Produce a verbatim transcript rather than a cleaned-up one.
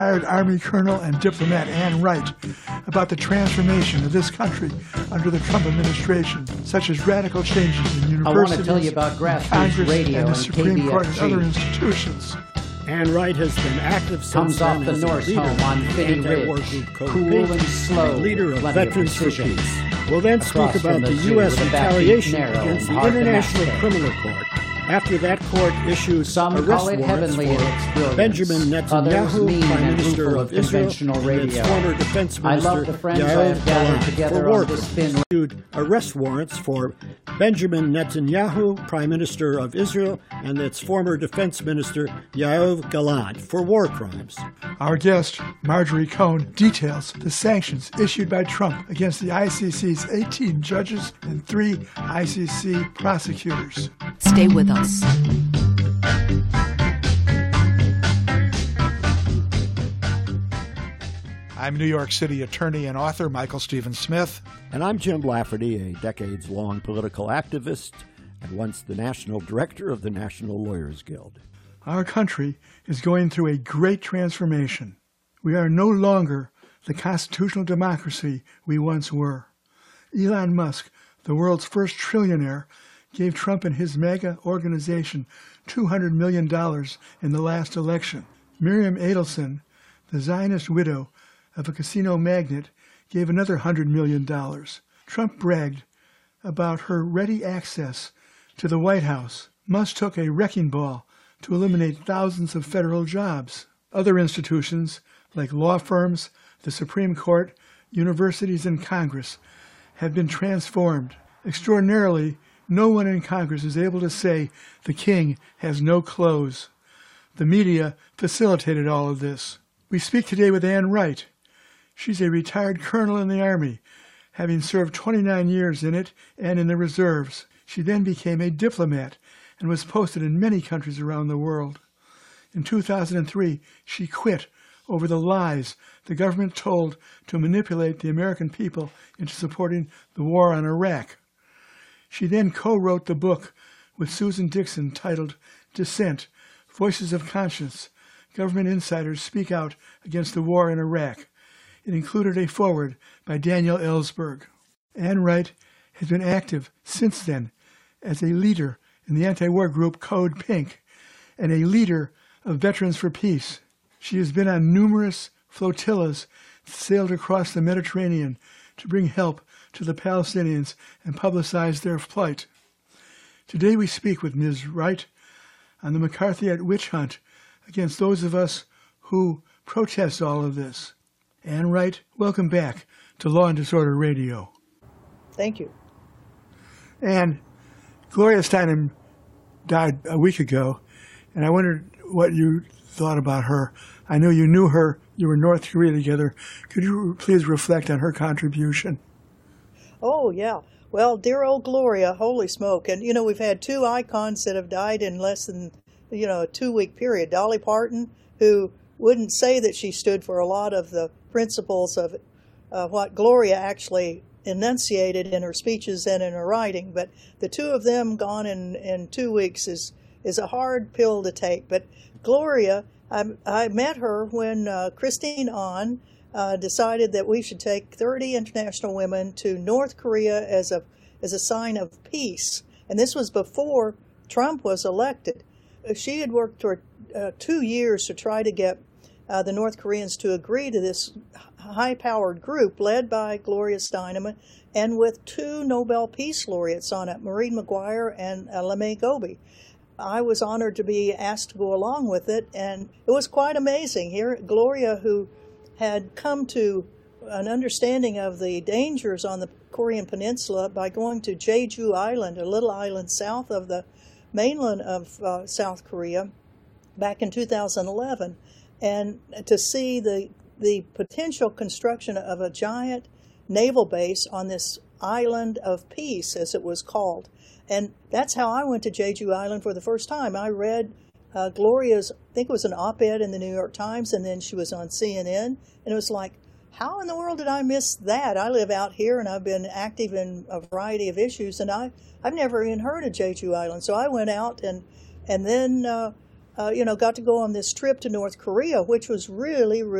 Retired Army Colonel and diplomat Ann Wright about the transformation of this country under the Trump administration, such as radical changes in universities, I want to tell you about Grassroots Radio and the and Supreme Court and K B other S G. institutions. Ann Wright has been active since Comes off then the as a Norse leader home on of Fitty anti-war Ridge. group Code Cool Pink, and slow, leader of plenty of Veterans for precision. Peace. We'll then speak Across about from the the zoo U S with a back retaliation narrow against and the hard to International master. Criminal Court after that court issues Some arrest call it warrants heavenly in its for brilliance. Benjamin Others Netanyahu, mean Prime and Minister fruitful of of Israel, conventional and its radio. former Defense I Minister love the friends I Yair have gathered Gallant together for on war this crimes. spin. Issued arrest warrants for Benjamin Netanyahu, Prime Minister of Israel, and its former Defense Minister Yair Gallant for war crimes. Our guest, Marjorie Cohn, details the sanctions issued by Trump against the I C C's eighteen judges and three I C C prosecutors. Stay with us. I'm New York City attorney and author Michael Stephen Smith. And I'm Jim Lafferty, a decades-long political activist and once the national director of the National Lawyers Guild. Our country is going through a great transformation. We are no longer the constitutional democracy we once were. Elon Musk, the world's first trillionaire, gave Trump and his MAGA organization two hundred million dollars in the last election. Miriam Adelson, the Zionist widow of a casino magnate, gave another one hundred million dollars. Trump bragged about her ready access to the White House. Musk took a wrecking ball to eliminate thousands of federal jobs. Other institutions, like law firms, the Supreme Court, universities, and Congress, have been transformed. Extraordinarily, no one in Congress is able to say the king has no clothes. The media facilitated all of this. We speak today with Ann Wright. She's a retired colonel in the Army, having served twenty-nine years in it and in the reserves. She then became a diplomat and was posted in many countries around the world. In two thousand three, she quit over the lies the government told to manipulate the American people into supporting the war on Iraq. She then co-wrote the book with Susan Dixon titled Dissent, Voices of Conscience. Government insiders speak out against the war in Iraq. It included a foreword by Daniel Ellsberg. Ann Wright has been active since then as a leader in the anti-war group Code Pink and a leader of Veterans for Peace. She has been on numerous flotillas that sailed across the Mediterranean to bring help to the Palestinians and publicize their plight. Today we speak with Miz Wright on the McCarthyite witch hunt against those of us who protest all of this. Ann Wright, welcome back to Law and Disorder Radio. Thank you. And Gloria Steinem died a week ago, and I wondered what you thought about her. I know you knew her. You were in North Korea together. Could you please reflect on her contribution? Oh, yeah. Well, dear old Gloria, holy smoke. And, you know, we've had two icons that have died in less than, you know, a two-week period. Dolly Parton, who wouldn't say that she stood for a lot of the principles of uh, what Gloria actually enunciated in her speeches and in her writing. But the two of them gone in, in two weeks is, is a hard pill to take. But Gloria, I, I met her when uh, Christine Ahn uh, decided that we should take thirty international women to North Korea as a as a sign of peace. And this was before Trump was elected. She had worked for uh, two years to try to get uh, the North Koreans to agree to this high-powered group led by Gloria Steinem and with two Nobel Peace Laureates on it, Maureen Maguire and uh, LeMay Gobi. I was honored to be asked to go along with it, and it was quite amazing. Here, Gloria, who had come to an understanding of the dangers on the Korean Peninsula by going to Jeju Island, a little island south of the mainland of uh, South Korea, back in two thousand eleven, and to see the the potential construction of a giant naval base on this island of peace, as it was called. And that's how I went to Jeju Island for the first time. I read uh, Gloria's, I think it was an op-ed in the New York Times, and then she was on C N N, and it was like, how in the world did I miss that? I live out here, and I've been active in a variety of issues, and I, I've never even heard of Jeju Island. So I went out, and and then uh, uh, you know, got to go on this trip to North Korea, which was really, really